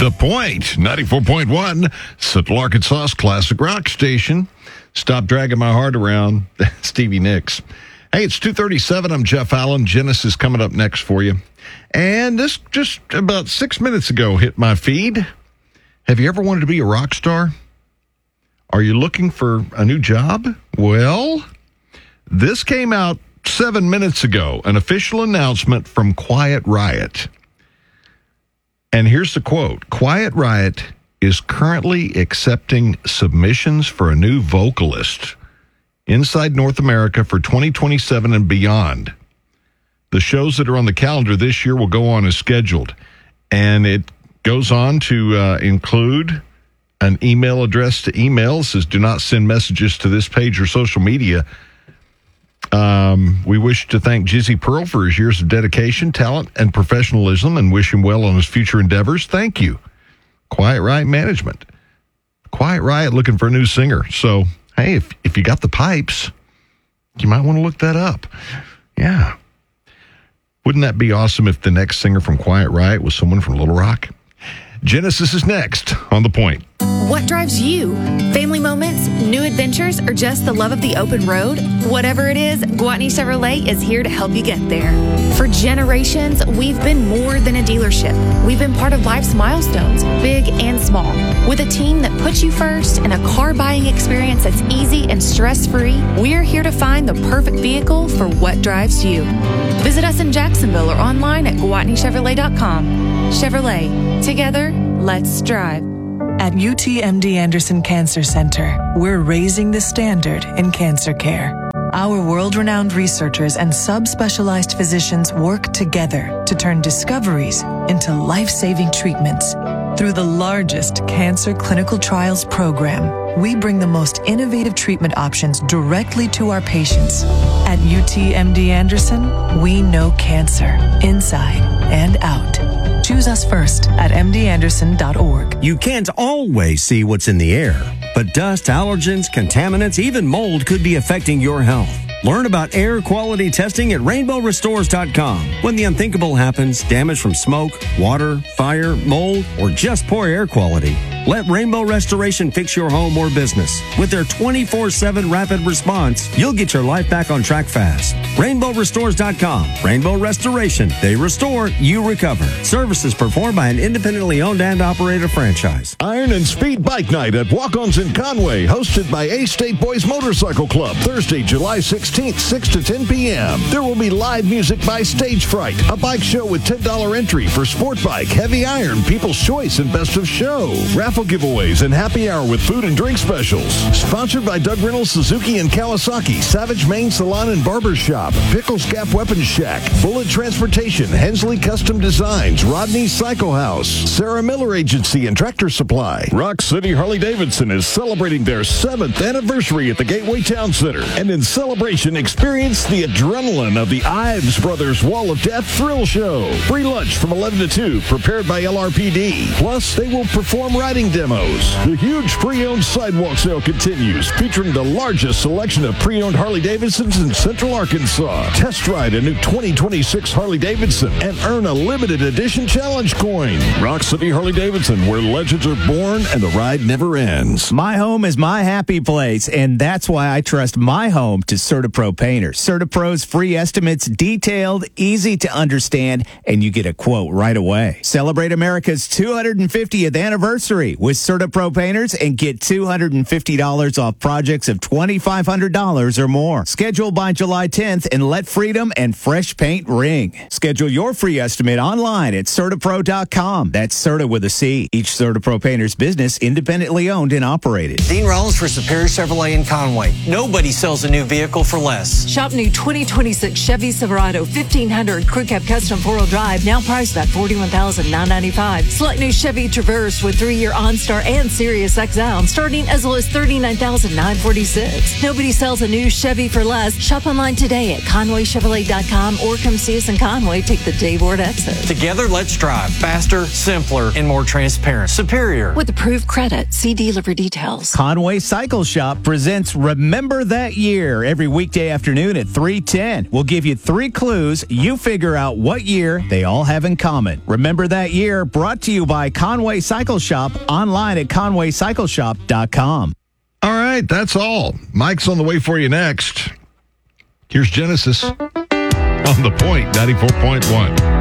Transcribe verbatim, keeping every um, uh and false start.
The Point, ninety-four point one, Central Arkansas's classic rock station. Stop dragging my heart around. Stevie Nicks. Hey, it's two thirty-seven. I'm Jeff Allen. Genesis coming up next for you. And this just about six minutes ago hit my feed. Have you ever wanted to be a rock star? Are you looking for a new job? Well, this came out seven minutes ago, an official announcement from Quiet Riot. And here's the quote. Quiet Riot is currently accepting submissions for a new vocalist inside North America for twenty twenty-seven and beyond. The shows that are on the calendar this year will go on as scheduled. And it goes on to uh, include an email address to email. It says, do not send messages to this page or social media. Um, we wish to thank Jizzy Pearl for his years of dedication, talent, and professionalism and wish him well on his future endeavors. Thank you. Quiet Riot Management. Quiet Riot looking for a new singer. So, hey, if, if you got the pipes, you might want to look that up. Yeah. Wouldn't that be awesome if the next singer from Quiet Riot was someone from Little Rock? Genesis is next on The Point. What drives you? Family moments, new adventures, or just the love of the open road? Whatever it is, Gwatney Chevrolet is here to help you get there. For generations, we've been more than a dealership. We've been part of life's milestones, big and small. With a team that puts you first and a car buying experience that's easy and stress-free, we're here to find the perfect vehicle for what drives you. Visit us in Jacksonville or online at Gwatney Chevrolet dot com. Chevrolet. Together, let's drive. At U T M D Anderson Cancer Center, we're raising the standard in cancer care. Our world-renowned researchers and subspecialized physicians work together to turn discoveries into life-saving treatments. Through the largest cancer clinical trials program, we bring the most innovative treatment options directly to our patients. At U T M D Anderson, we know cancer inside and out. Choose us first at m d anderson dot org. You can't always see what's in the air, but dust, allergens, contaminants, even mold could be affecting your health. Learn about air quality testing at rainbow restores dot com. When the unthinkable happens, damage from smoke, water, fire, mold, or just poor air quality, let Rainbow Restoration fix your home or business. With their twenty-four seven rapid response, you'll get your life back on track fast. rainbow restores dot com. Rainbow Restoration. They restore, you recover. Services performed by an independently owned and operated franchise. Iron and Speed Bike Night at Walk-Ons in Conway, hosted by A-State Boys Motorcycle Club, Thursday, July sixteenth, six to ten p.m. There will be live music by Stage Fright, a bike show with ten dollars entry for Sport Bike, Heavy Iron, People's Choice, and Best of Show. Raffle giveaways and happy hour with food and drink specials. Sponsored by Doug Reynolds, Suzuki and Kawasaki, Savage Main Salon and Barber Shop, Pickles Gap Weapons Shack, Bullet Transportation, Hensley Custom Designs, Rodney Cycle House, Sarah Miller Agency and Tractor Supply. Rock City Harley-Davidson is celebrating their seventh anniversary at the Gateway Town Center. And in celebration, experience the adrenaline of the Ives Brothers Wall of Death Thrill Show. Free lunch from eleven to two, prepared by L R P D. Plus, they will perform riding demos. The huge pre-owned sidewalk sale continues, featuring the largest selection of pre-owned Harley-Davidsons in Central Arkansas. Test ride a new twenty twenty-six Harley-Davidson and earn a limited edition challenge coin. Rock City Harley-Davidson, where legends are born and the ride never ends. My home is my happy place, and that's why I trust my home to CertaPro Painters. CertaPro's free estimates, detailed, easy to understand, and you get a quote right away. Celebrate America's two hundred fiftieth anniversary with CertaPro Painters and get two hundred fifty dollars off projects of twenty-five hundred dollars or more. Schedule by July tenth and let freedom and fresh paint ring. Schedule your free estimate online at CertaPro dot com. That's Certa with a C. Each CertaPro Painters business independently owned and operated. Dean Rollins for Superior Chevrolet in Conway. Nobody sells a new vehicle for less. Shop new twenty twenty-six Chevy Silverado fifteen hundred Crew Cab Custom four-wheel drive, now priced at forty-one thousand nine hundred ninety-five dollars. Select new Chevy Traverse with three-year OnStar and Sirius X M starting as low as thirty-nine thousand nine hundred forty-six dollars. Nobody sells a new Chevy for less. Shop online today at Conway Chevrolet dot com or come see us in Conway. Take the Dave Ward exit. Together, let's drive faster, simpler, and more transparent. Superior. With approved credit. See dealer for details. Conway Cycle Shop presents Remember That Year every weekday afternoon at three ten. We'll give you three clues. You figure out what year they all have in common. Remember That Year, brought to you by Conway Cycle Shop, online at conway cycle shop dot com. All right, that's all. Mike's on the way for you next. Here's Genesis on The Point, ninety-four point one.